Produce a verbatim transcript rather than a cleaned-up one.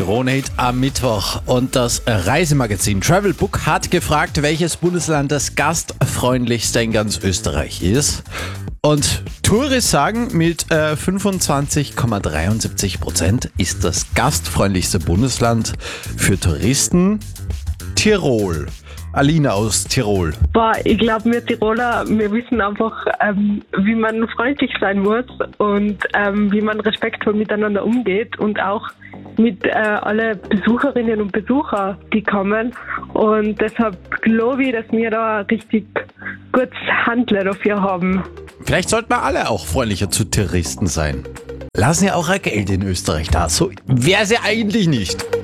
Kronehit am Mittwoch. Und das Reisemagazin Travelbook hat gefragt, welches Bundesland das gastfreundlichste in ganz Österreich ist. Und Touris sagen, mit äh, fünfundzwanzig Komma dreiundsiebzig Prozent ist das gastfreundlichste Bundesland für Touristen Tirol. Alina aus Tirol. Boah, ich glaube, wir Tiroler, wir wissen einfach, ähm, wie man freundlich sein muss und ähm, wie man respektvoll miteinander umgeht und auch mit äh, alle Besucherinnen und Besucher, die kommen. Und deshalb glaube ich, dass wir da richtig gutes Handle dafür haben. Vielleicht sollten wir alle auch freundlicher zu Touristen sein. Lassen ja auch ein Geld in Österreich da. So wäre es ja eigentlich nicht.